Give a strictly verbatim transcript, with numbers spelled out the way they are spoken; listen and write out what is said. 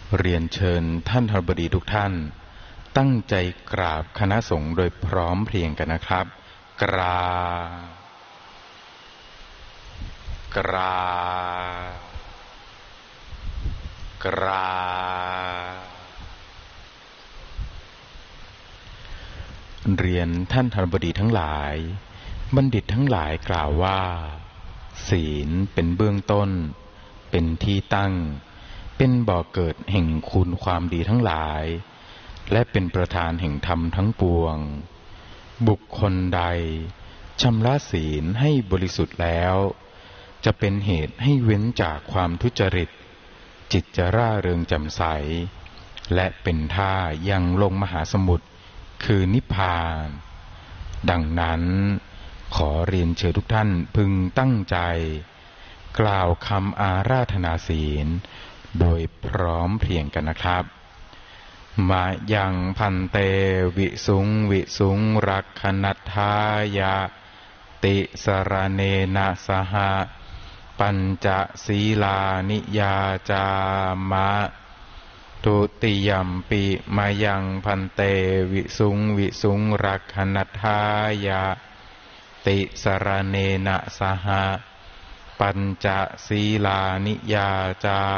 เรียนเชิญท่านธนบดีทุกท่านตั้งใจกราบคณะสงฆ์โดยพร้อมเพรียงกันนะครับกราบกราบกราบเรียนท่านธนบดีทั้งหลายบัณฑิตทั้งหลายกล่าวว่าศีลเป็นเบื้องต้นเป็นที่ตั้งเป็นบ่อเกิดแห่งคุณความดีทั้งหลายและเป็นประธานแห่งธรรมทั้งปวงบุคคลใดชำระศีลให้บริสุทธิ์แล้วจะเป็นเหตุให้เว้นจากความทุจริตจิตจะร่าเริงแจ่มใสและเป็นท่ายังลงมหาสมุทรคือนิพพานดังนั้นขอเรียนเชิญทุกท่านพึงตั้งใจกล่าวคำอาราธนาศีลโดยพร้อมเพรียงกันนะครับมายังพันเตวิสุงวิสุงรักขณัฏฐายะติสรเนนะสหปัญจศีลานิยาจามะทุติยัมปิมายังพันเตวิสุงวิสุงรักขณัฏฐายะติสรเนนะสหปัญจศีลานิยาจา